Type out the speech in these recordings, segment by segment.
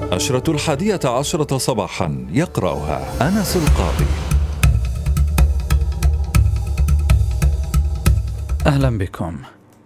نشرة 11 صباحا يقرأها أنس القاضي. أهلا بكم.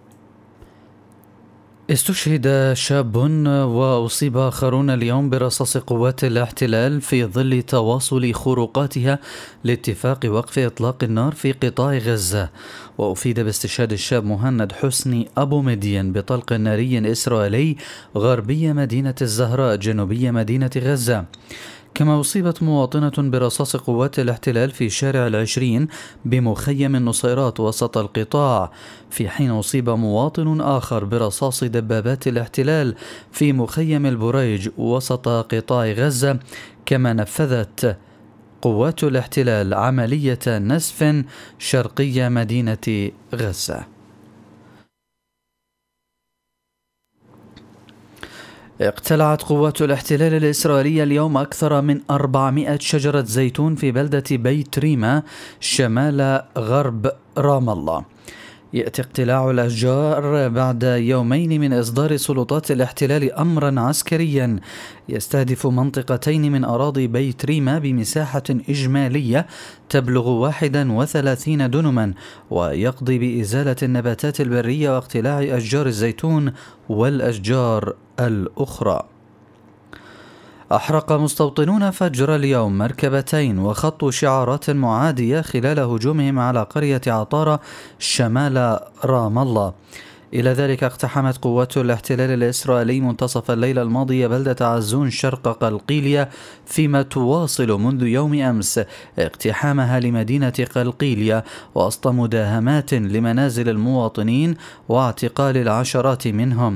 استشهد شاب وأصيب آخرون اليوم برصاص قوات الاحتلال في ظل تواصل خروقاتها لاتفاق وقف إطلاق النار في قطاع غزة. وأفيد باستشهاد الشاب مهند حسني أبو مدين بطلق ناري إسرائيلي غربي مدينة الزهراء جنوبية مدينة غزة. كما أصيبت مواطنة برصاص قوات الاحتلال في شارع العشرين بمخيم النصيرات وسط القطاع، في حين أصيب مواطن آخر برصاص دبابات الاحتلال في مخيم البريج وسط قطاع غزة. كما نفذت قوات الاحتلال عملية نسف شرقي مدينة غزة. اقتلعت قوات الاحتلال الإسرائيلية اليوم أكثر من 400 شجرة زيتون في بلدة بيت ريما شمال غرب رام الله. يأتي اقتلاع الأشجار بعد يومين من إصدار سلطات الاحتلال أمرا عسكريا يستهدف منطقتين من أراضي بيت ريما بمساحة إجمالية تبلغ 31 دنما، ويقضي بإزالة النباتات البرية واقتلاع أشجار الزيتون والأشجار الأخرى. أحرق مستوطنون فجر اليوم مركبتين وخطوا شعارات معادية خلال هجومهم على قرية عطارة شمال رام الله. إلى ذلك اقتحمت قوات الاحتلال الإسرائيلي منتصف الليلة الماضية بلدة عزون شرق قلقيلية، فيما تواصل منذ يوم أمس اقتحامها لمدينة قلقيلية وسط مداهمات لمنازل المواطنين واعتقال العشرات منهم.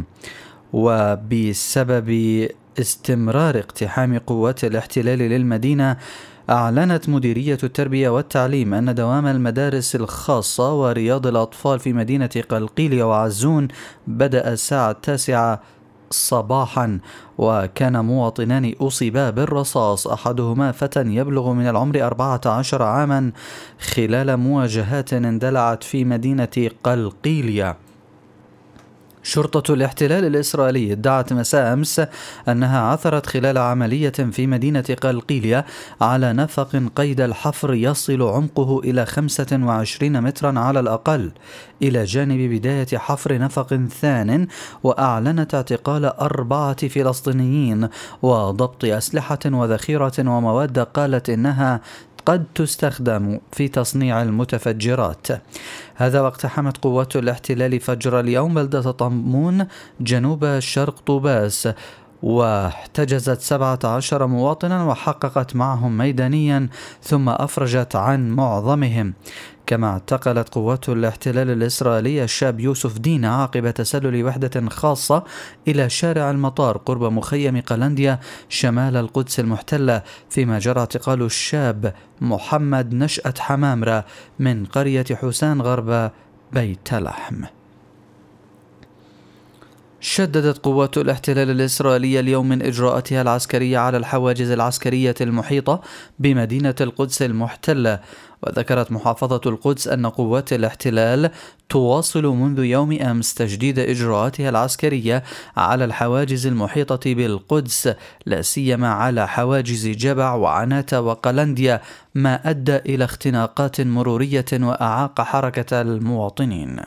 وبسبب استمرار اقتحام قوات الاحتلال للمدينة، أعلنت مديرية التربية والتعليم أن دوام المدارس الخاصة ورياض الأطفال في مدينة قلقيلية وعزون بدأ الساعة 9 صباحا. وكان مواطنان أصيبا بالرصاص، أحدهما فتى يبلغ من العمر 14 عاما، خلال مواجهات اندلعت في مدينة قلقيلية. شرطة الاحتلال الإسرائيلي ادعت مساء أمس أنها عثرت خلال عملية في مدينة قلقيلية على نفق قيد الحفر يصل عمقه إلى 25 مترا على الأقل، إلى جانب بداية حفر نفق ثان. وأعلنت اعتقال 4 فلسطينيين وضبط أسلحة وذخيرة ومواد قالت إنها قد تستخدم في تصنيع المتفجرات. هذا واقتحمت قوات الاحتلال فجر اليوم بلدة طمون جنوب شرق طوباس، واحتجزت 17 مواطنا وحققت معهم ميدانيا ثم أفرجت عن معظمهم. كما اعتقلت قوات الاحتلال الإسرائيلي الشاب يوسف دينا عقب تسلل وحدة خاصة إلى شارع المطار قرب مخيم قلنديا شمال القدس المحتلة، فيما جرى اعتقال الشاب محمد نشأة حمامرة من قرية حسان غرب بيت لحم. شددت قوات الاحتلال الإسرائيلية اليوم من إجراءاتها العسكرية على الحواجز العسكرية المحيطة بمدينة القدس المحتلة. وذكرت محافظة القدس أن قوات الاحتلال تواصل منذ يوم أمس تجديد إجراءاتها العسكرية على الحواجز المحيطة بالقدس، لا سيما على حواجز جبع وعناتة وقلنديا، ما أدى إلى اختناقات مرورية وأعاق حركة المواطنين.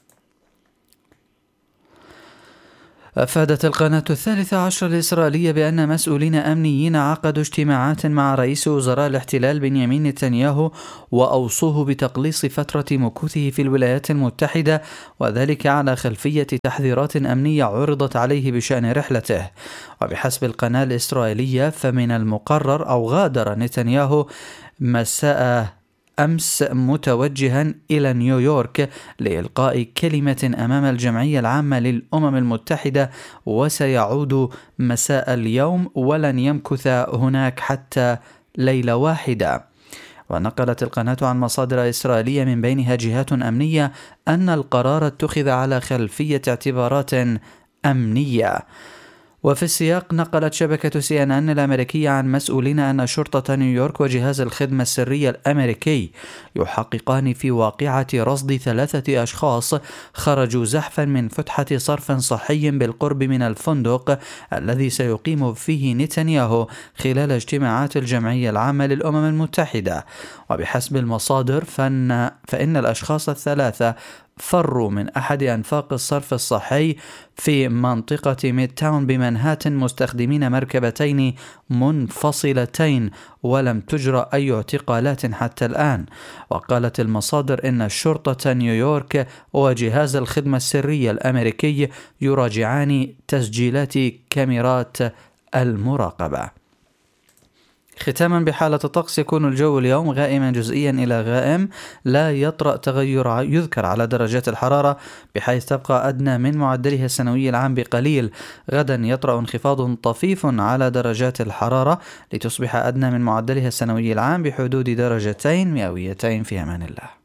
أفادت القناة 13 الإسرائيلية بأن مسؤولين أمنيين عقدوا اجتماعات مع رئيس وزراء الاحتلال بنيامين نتنياهو وأوصوه بتقليص فترة مكوثه في الولايات المتحدة، وذلك على خلفية تحذيرات أمنية عرضت عليه بشأن رحلته. وبحسب القناة الإسرائيلية فمن المقرر أو غادر نتنياهو مساء أمس متوجها إلى نيويورك لإلقاء كلمة أمام الجمعية العامة للأمم المتحدة، وسيعود مساء اليوم ولن يمكث هناك حتى ليلة واحدة. ونقلت القناة عن مصادر إسرائيلية من بينها جهات أمنية أن القرار اتخذ على خلفية اعتبارات أمنية. وفي السياق نقلت شبكة CNN الأمريكية عن مسؤولين أن شرطة نيويورك وجهاز الخدمة السرية الأمريكي يحققان في واقعة رصد 3 أشخاص خرجوا زحفا من فتحة صرف صحي بالقرب من الفندق الذي سيقيم فيه نتنياهو خلال اجتماعات الجمعية العامة للأمم المتحدة. وبحسب المصادر فإن الأشخاص ال3 فروا من أحد أنفاق الصرف الصحي في منطقة ميد تاون بمنهاتن مستخدمين مركبتين منفصلتين، ولم تجرى أي اعتقالات حتى الآن. وقالت المصادر إن شرطة نيويورك وجهاز الخدمة السرية الأمريكي يراجعان تسجيلات كاميرات المراقبة. ختاما بحالة الطقس، يكون الجو اليوم غائما جزئيا إلى غائم، لا يطرأ تغير يذكر على درجات الحرارة بحيث تبقى أدنى من معدلها السنوي العام بقليل. غدا يطرأ انخفاض طفيف على درجات الحرارة لتصبح أدنى من معدلها السنوي العام بحدود 2 درجات مئويتين. في أمان الله.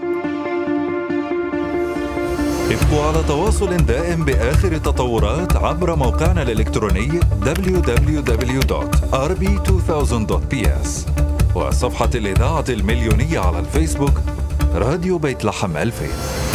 ابقوا على تواصل دائم بآخر التطورات عبر موقعنا الإلكتروني www.rb2000.ps وصفحة الإذاعة المليونية على الفيسبوك راديو بيت لحم 2000.